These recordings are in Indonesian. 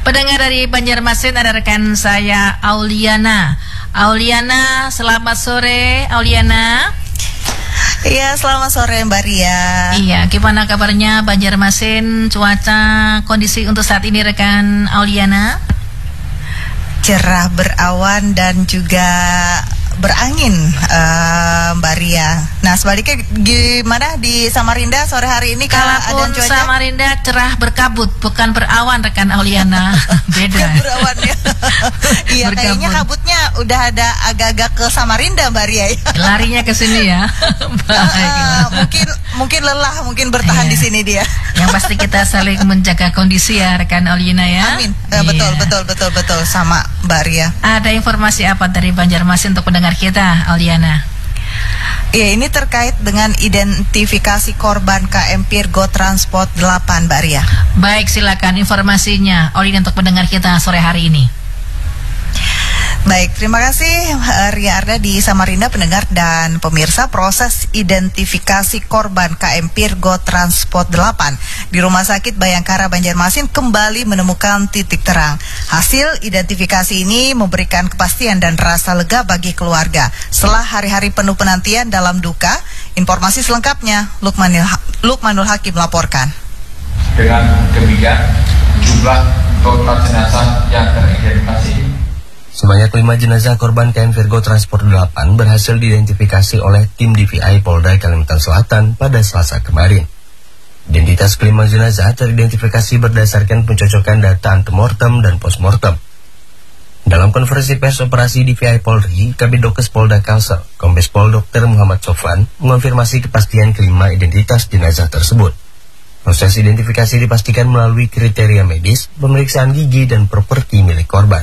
Pendengar dari Banjarmasin, ada rekan saya Auliana. Auliana, selamat sore Auliana. Iya, selamat sore Mbak Ria. Iya, gimana kabarnya Banjarmasin, cuaca, kondisi untuk saat ini rekan Auliana? Cerah, berawan dan juga berangin, Mbak Ria. Nah, sebaliknya gimana di Samarinda sore hari ini? Kalaupun Samarinda cerah berkabut, bukan berawan rekan Auliana. Beda. Berawan ya. Iya, kayaknya kabutnya udah ada agak-agak ke Samarinda Mbak Ria ya. Larinya ke sini ya. Mungkin lelah, mungkin bertahan di sini dia. Yang pasti kita saling menjaga kondisi ya rekan Auliana ya. Amin. Betul sama Mbak Ria. Ada informasi apa dari Banjarmasin untuk pendengar kita, Auliana? Ya, ini terkait dengan identifikasi korban KM Virgo Transport 8, Mbak Ria. Baik, silakan informasinya Auliana untuk pendengar kita sore hari ini. Baik, terima kasih Ria Arda di Samarinda, pendengar dan pemirsa. Proses identifikasi korban KM Virgo Transport 8 di Rumah Sakit Bayangkara Banjarmasin kembali menemukan titik terang. Hasil identifikasi ini memberikan kepastian dan rasa lega bagi keluarga setelah hari-hari penuh penantian dalam duka. Informasi selengkapnya Lukmanul Hakim melaporkan. Dengan demikian, jumlah total jenazah yang teridentifikasi sebanyak 5 jenazah korban KM Virgo Transport 8 berhasil diidentifikasi oleh tim DVI Polda Kalimantan Selatan pada Selasa kemarin. Identitas kelima jenazah teridentifikasi berdasarkan pencocokan data antemortem dan postmortem. Dalam konferensi pers operasi DVI Polri, Kabidokes Polda Kalsel, Kombes Pol Dr. Muhammad Sofwan mengonfirmasi kepastian kelima identitas jenazah tersebut. Proses identifikasi dipastikan melalui kriteria medis, pemeriksaan gigi dan properti milik korban.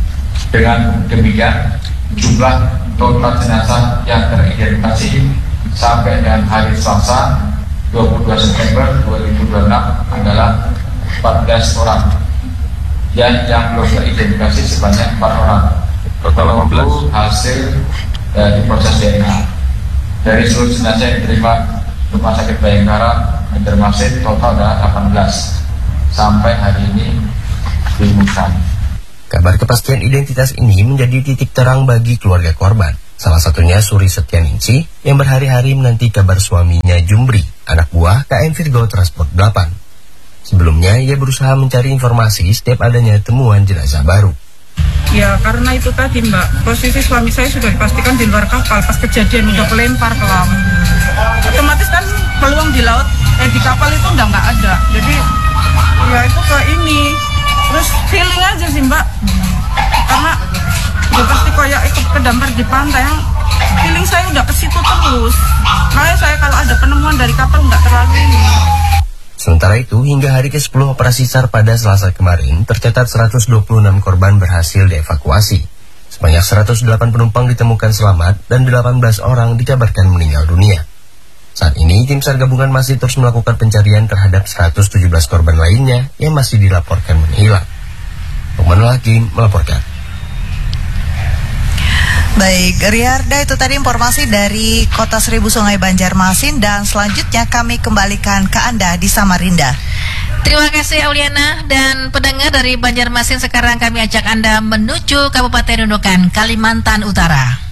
Dengan demikian, jumlah total jenazah yang teridentifikasi sampai dengan hari Selasa 22 September 2026 adalah 14 orang. Dan yang belum teridentifikasi sebanyak 4 orang. Total 18 hasil dari proses DNA. Dari seluruh jenazah yang diterima Rumah Sakit Bayangkara Banjarmasin total adalah 18 sampai hari ini diumumkan. Kabar kepastian identitas ini menjadi titik terang bagi keluarga korban. Salah satunya Suri Setianingsi yang berhari-hari menanti kabar suaminya Jumbri, anak buah KM Virgo Transport 8. Sebelumnya ia berusaha mencari informasi setiap adanya temuan jenazah baru. Ya, karena itu tadi Mbak, posisi suami saya sudah dipastikan di luar kapal pas kejadian udah kelempar ke laut. Otomatis kan peluang di laut, di kapal itu udah nggak ada. Jadi ya itu ke ini. Terus feeling aja sih Mbak, karena udah pasti kayak ikut kedampar di pantai, feeling saya udah ke situ terus. Makanya saya kalau ada penemuan dari kapal nggak terlalu ini. Sementara itu, hingga hari ke-10 operasi SAR pada Selasa kemarin, tercatat 126 korban berhasil dievakuasi. Sebanyak 108 penumpang ditemukan selamat dan 18 orang dikabarkan meninggal dunia. Saat ini, tim SAR gabungan masih terus melakukan pencarian terhadap 117 korban lainnya yang masih dilaporkan menghilang. Lukmanul Hakim melaporkan. Baik, Riarda, itu tadi informasi dari Kota Seribu Sungai Banjarmasin, dan selanjutnya kami kembalikan ke Anda di Samarinda. Terima kasih Auliana, dan pendengar dari Banjarmasin, sekarang kami ajak Anda menuju Kabupaten Nunukan, Kalimantan Utara.